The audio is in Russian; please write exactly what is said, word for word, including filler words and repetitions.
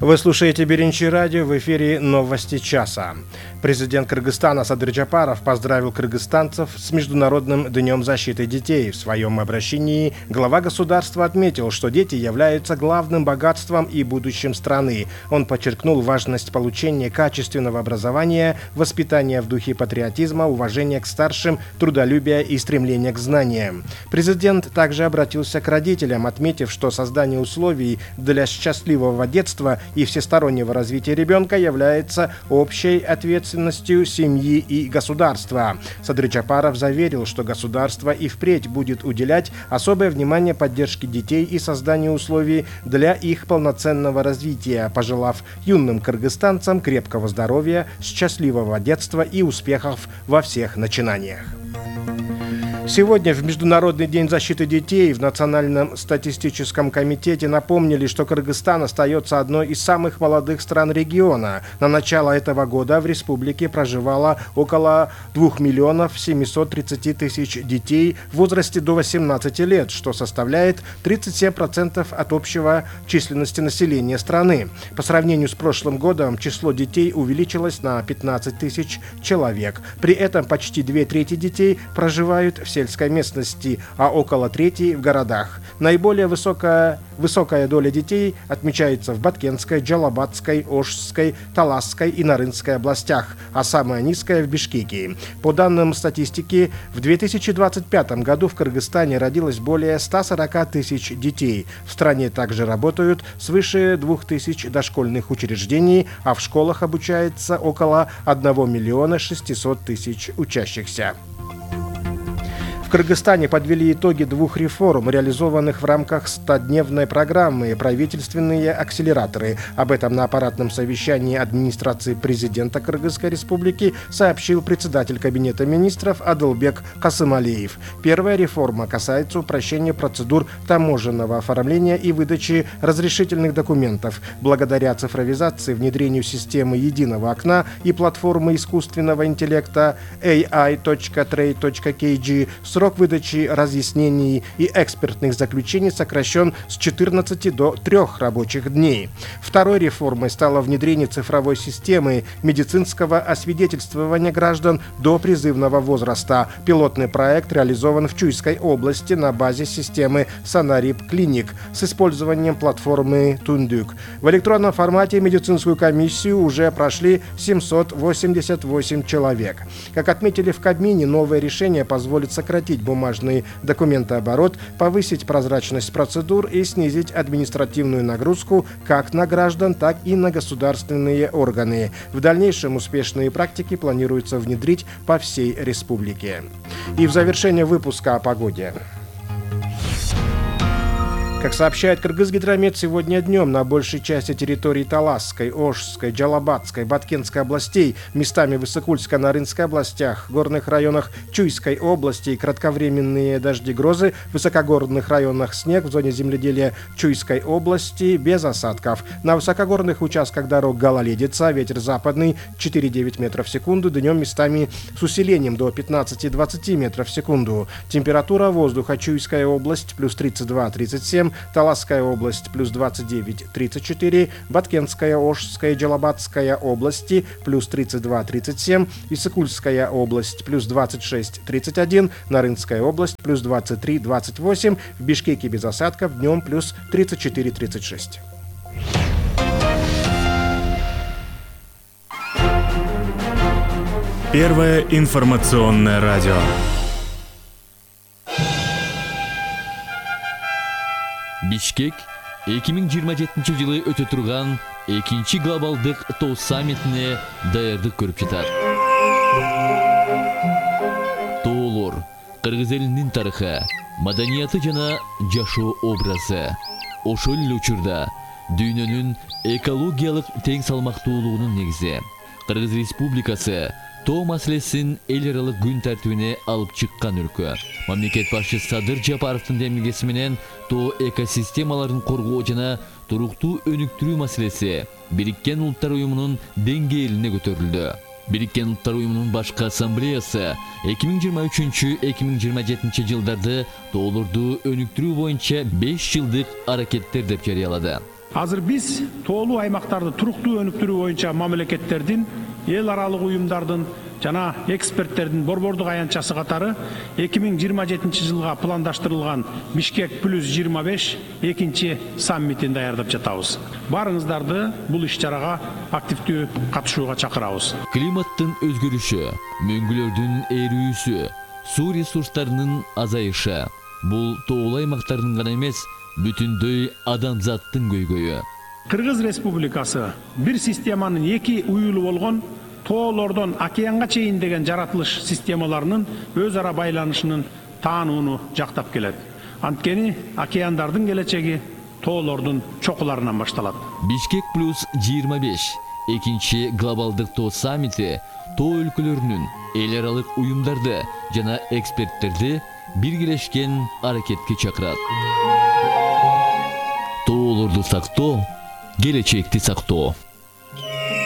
Вы слушаете Беринчи радио, в эфире новости часа. Президент Кыргызстана Садыр Джапаров поздравил кыргызстанцев с Международным днем защиты детей. В своем обращении глава государства отметил, что дети являются главным богатством и будущим страны. Он подчеркнул важность получения качественного образования, воспитания в духе патриотизма, уважения к старшим, трудолюбия и стремления к знаниям. Президент также обратился к родителям, отметив, что создание условий для счастливого детства и всестороннего развития ребенка является общей ответственностью семьи и государства. Садыр Джапаров заверил, что государство и впредь будет уделять особое внимание поддержке детей и созданию условий для их полноценного развития, пожелав юным кыргызстанцам крепкого здоровья, счастливого детства и успехов во всех начинаниях. Сегодня, в Международный день защиты детей, в Национальном статистическом комитете напомнили, что Кыргызстан остается одной из самых молодых стран региона. На начало этого года в республике проживало около двух миллионов семисот тридцати тысяч детей в возрасте до восемнадцати лет, что составляет тридцать семь процентов от общего численности населения страны. По сравнению с прошлым годом число детей увеличилось на пятнадцать тысяч человек. При этом почти две трети детей проживают в сельской местности, а около трети в городах. Наиболее высокая, высокая доля детей отмечается в Баткенской, Джалабатской, Ошской, Таласской и Нарынской областях, а самая низкая в Бишкеке. По данным статистики, в две тысячи двадцать пятом году в Кыргызстане родилось более ста сорока тысяч детей. В стране также работают свыше двух тысяч дошкольных учреждений, а в школах обучается около одного миллиона шестисот тысяч учащихся. В Кыргызстане подвели итоги двух реформ, реализованных в рамках стодневной программы «Правительственные акселераторы». Об этом на аппаратном совещании администрации президента Кыргызской республики сообщил председатель Кабинета министров Адылбек Касымалиев. Первая реформа касается упрощения процедур таможенного оформления и выдачи разрешительных документов. Благодаря цифровизации, внедрению системы единого окна и платформы искусственного интеллекта эй ай точка трейд точка кей джи срок выдачи разъяснений и экспертных заключений сокращен с четырнадцати до трёх рабочих дней. Второй реформой стало внедрение цифровой системы медицинского освидетельствования граждан до призывного возраста. Пилотный проект реализован в Чуйской области на базе системы Санарип Клиник с использованием платформы Тундук. В электронном формате медицинскую комиссию уже прошли семьсот восемьдесят восемь человек. Как отметили в Кабмине, новое решение позволит сократить бумажный документооборот, повысить прозрачность процедур и снизить административную нагрузку как на граждан, так и на государственные органы. В дальнейшем успешные практики планируется внедрить по всей республике. И в завершение выпуска о погоде. Как сообщает Кыргызгидромет, сегодня днем на большей части территории Таласской, Ошской, Джалабатской, Баткенской областей, местами в Иссыкульской, Нарынской областях, горных районах Чуйской области кратковременные дожди, грозы, в высокогорных районах снег, в зоне земледелия Чуйской области без осадков. На высокогорных участках дорог гололедица, ветер западный четыре-девять метров в секунду, днем местами с усилением до пятнадцати-двадцати метров в секунду. Температура воздуха: Чуйская область плюс тридцать два — тридцать семь, Таласская область плюс двадцать девять — тридцать четыре, Баткенская, Ошская, Джалабатская области плюс тридцать два — тридцать семь, Иссыкульская область плюс двадцать шесть — тридцать один, Нарынская область плюс двадцать три — двадцать восемь, в Бишкеке без осадков днем плюс тридцать четыре — тридцать шесть. Первое информационное радио. Бишкек эки миң жыйырма жетинчи жылы өтө турган экинчи глобалдык тоо саммитине даярдык көрүп жатат. Тоолор кыргыз элинин тарыхы, маданияты жана жашоо образы. Ошол эле учурда дүйнөнүн экологиялык тең салмактуулугунун негизи. Кыргыз Республикасы тоо маселесин эл аралык күн тартибине алып чыккан өлкө. Мамлекет башчысы Садыр Жапаровдун демилгеси менен тоо экосистемаларын коргоо жана туруктуу өнүктүрүү маселеси Бириккен Улуттар уюмунун деңгээлине көтөрүлдү. Бириккен Улуттар уюмунун башкы ассамблеясы эки миң жыйырма үчүнчү — эки миң жыйырма жетинчи жылдарды тоолорду өнүктүрүү боюнча беш жылдык аракеттер деп жарыялады. Азыр биз тоолуу аймактарды туруктуу өнүктүрүү боюнча мамлекеттердин, эл аралык уюмдардын жана эксперттердин борбордук аянтчасы катары эки миң жыйырма жетинчи жылга пландаштырылган Бишкек плюс жыйырма беш экинчи саммитин даярдап жатабыз. Барыңыздарды бул иш-чарага активдүү катышууга чакырабыз. Климаттын өзгөрүшү, мөңгүлөрдүн эрүүсү, суу ресурстарынын азайышы бул тоолуу аймактардын гана эмес, бүтүндөй адамзаттын көйгөйү. Кыргыз Республикасы бир системанын эки уюлу болгон тоолордон океанга чейин деген жаратылыш системаларынын өз ара байланышынын таанууну жактап келет. Анткени океандардын келечеги тоолордун чокуларынан башталат. Бишкек плюс жыйырма беш экинчи глобалдык тоо саммити тоо өлкөлөрүнүн эл аралык уюмдарды жана эксперттерди биргелешкен аракетке чакырат. Тоолорду сактоо, келечекти сактоо.